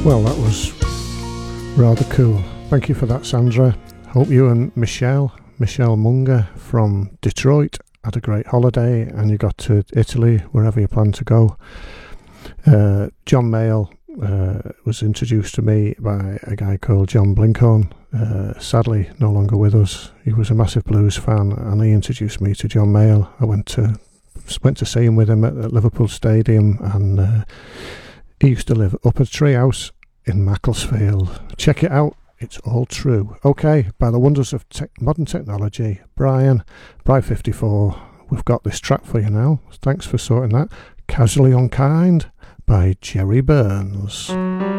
Well, that was rather cool. Thank you for that, Sandra. Hope you and Michelle Munger from Detroit had a great holiday and you got to Italy, wherever you plan to go. John Mayall was introduced to me by a guy called John Blinkhorn, sadly no longer with us. He was a massive blues fan and he introduced me to John Mayall. I went to see him with him at Liverpool Stadium, and he used to live up a treehouse in Macclesfield. Check it out, it's all true. Okay, by the wonders of modern technology, Brian, Bri54, we've got this track for you now. Thanks for sorting that. Casually Unkind by Jerry Burns.